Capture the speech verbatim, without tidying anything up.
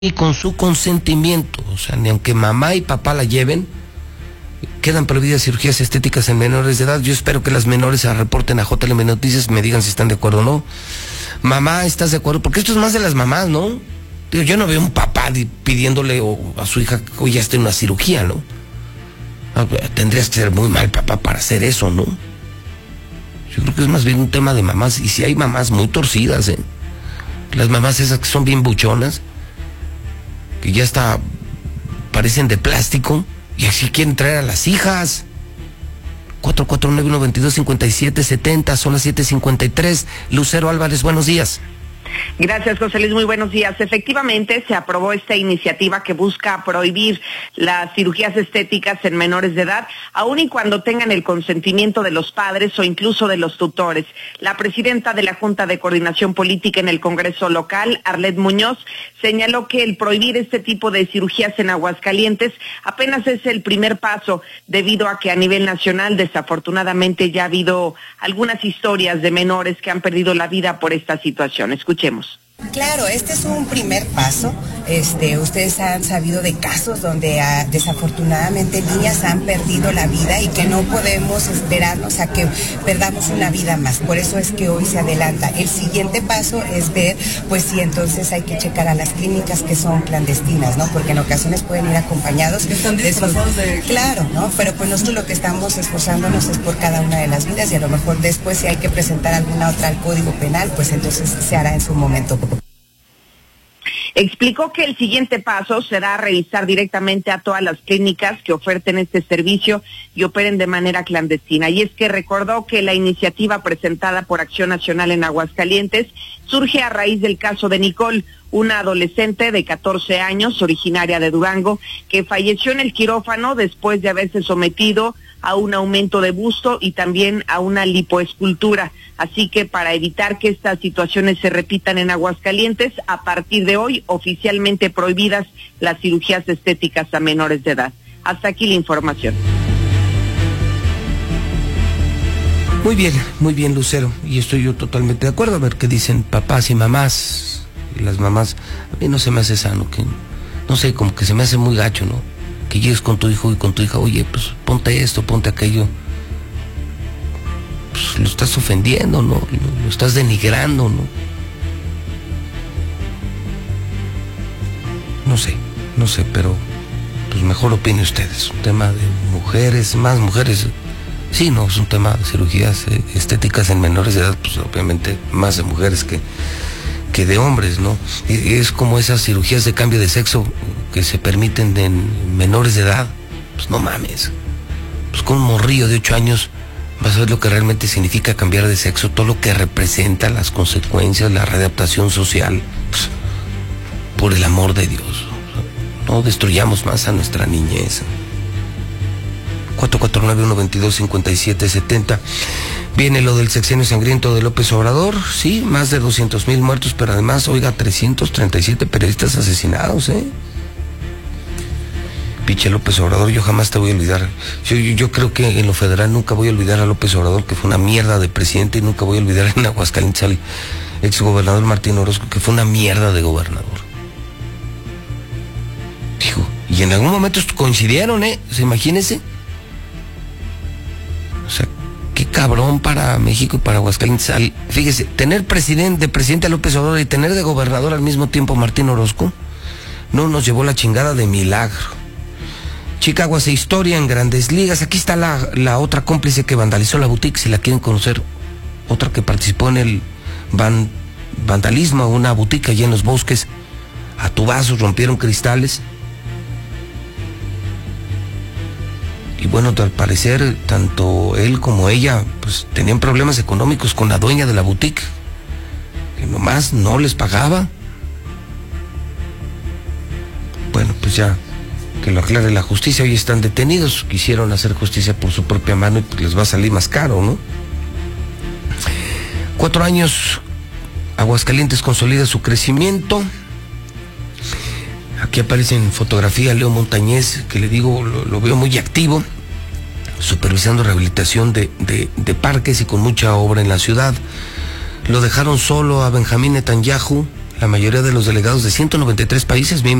y con su consentimiento, o sea, ni aunque mamá y papá la lleven, quedan prohibidas cirugías estéticas en menores de edad. Yo espero que las menores se reporten a J L M Noticias y me digan si están de acuerdo o no. Mamá, ¿estás de acuerdo? Porque esto es más de las mamás, ¿no? Digo, yo no veo un papá pidiéndole a su hija que hoy ya esté en una cirugía, ¿no? Tendrías que ser muy mal papá para hacer eso, ¿no? Yo creo que es más bien un tema de mamás, y si hay mamás muy torcidas, ¿eh? Las mamás esas que son bien buchonas, que ya hasta parecen de plástico, y así quieren traer a las hijas. cuatro cuatro nueve, uno dos dos, cinco siete siete cero, son las siete cincuenta y tres. Lucero Álvarez, buenos días. Gracias, José Luis, muy buenos días. Efectivamente, se aprobó esta iniciativa que busca prohibir las cirugías estéticas en menores de edad, aun y cuando tengan el consentimiento de los padres o incluso de los tutores. La presidenta de la Junta de Coordinación Política en el Congreso local, Arlet Muñoz, señaló que el prohibir este tipo de cirugías en Aguascalientes apenas es el primer paso, debido a que a nivel nacional, desafortunadamente, ya ha habido algunas historias de menores que han perdido la vida por esta situación. Escuchemos. Claro, este es un primer paso. Este, ustedes han sabido de casos donde ah, desafortunadamente niñas han perdido la vida y que no podemos esperarnos a que perdamos una vida más. Por eso es que hoy se adelanta. El siguiente paso es ver, pues si entonces hay que checar a las clínicas que son clandestinas, ¿no? Porque en ocasiones pueden ir acompañados. Están disfrazados de... Claro, ¿no? Pero pues nosotros lo que estamos esforzándonos es por cada una de las vidas, y a lo mejor después si hay que presentar alguna otra al Código Penal, pues entonces se hará en su momento. Explicó que el siguiente paso será revisar directamente a todas las clínicas que oferten este servicio y operen de manera clandestina. Y es que recordó que la iniciativa presentada por Acción Nacional en Aguascalientes surge a raíz del caso de Nicole, una adolescente de catorce años, originaria de Durango, que falleció en el quirófano después de haberse sometido a un aumento de busto y también a una lipoescultura. Así que para evitar que estas situaciones se repitan en Aguascalientes, a partir de hoy oficialmente prohibidas las cirugías estéticas a menores de edad. Hasta aquí la información. Muy bien, muy bien, Lucero, y estoy yo totalmente de acuerdo. A ver qué dicen papás y mamás, y las mamás. A mí no se me hace sano, que no sé, como que se me hace muy gacho, ¿no? Que llegues con tu hijo y con tu hija, oye, pues ponte esto, ponte aquello. Pues lo estás ofendiendo, ¿no? Lo, lo estás denigrando, ¿no? No sé, no sé, pero pues mejor opine ustedes. Un tema de mujeres, más mujeres. Sí, no, es un tema de cirugías eh, estéticas en menores de edad, pues obviamente más de mujeres que, que de hombres, ¿no? Y es como esas cirugías de cambio de sexo que se permiten en menores de edad. Pues no mames. Pues con un morrillo de ocho años vas a ver lo que realmente significa cambiar de sexo, todo lo que representa, las consecuencias, la readaptación social. Pues, por el amor de Dios, no destruyamos más a nuestra niñez. cuatro cuatro nueve, uno dos dos, cinco siete siete cero. Viene lo del sexenio sangriento de López Obrador, sí, más de doscientos mil muertos, pero además, oiga, trescientos treinta y siete periodistas asesinados, ¿eh? Piche López Obrador, yo jamás te voy a olvidar. Yo, yo, yo creo que en lo federal nunca voy a olvidar a López Obrador, que fue una mierda de presidente, y nunca voy a olvidar en Aguascalientes al exgobernador Martín Orozco, que fue una mierda de gobernador. Dijo, y en algún momento coincidieron, ¿eh? ¿Se imagínense? O sea, qué cabrón para México y para Aguascalientes. Al, fíjese, tener presidente, de presidente a López Obrador y tener de gobernador al mismo tiempo Martín Orozco, no nos llevó la chingada de milagro. Chicago hace historia en Grandes Ligas. Aquí está la, la otra cómplice que vandalizó la boutique, si la quieren conocer. Otra que participó en el van, vandalismo, una boutique allí en Los Bosques. A tubazos rompieron cristales. Y bueno, al parecer, tanto él como ella, pues tenían problemas económicos con la dueña de la boutique, que nomás no les pagaba. Bueno, pues ya, que lo aclare la justicia. Hoy están detenidos, quisieron hacer justicia por su propia mano y pues les va a salir más caro, ¿no? Cuatro años, Aguascalientes consolida su crecimiento. Aquí aparece en fotografía Leo Montañez, que le digo, lo, lo veo muy activo, supervisando rehabilitación de, de, de parques y con mucha obra en la ciudad. Lo dejaron solo a Benjamín Netanyahu, la mayoría de los delegados de ciento noventa y tres países,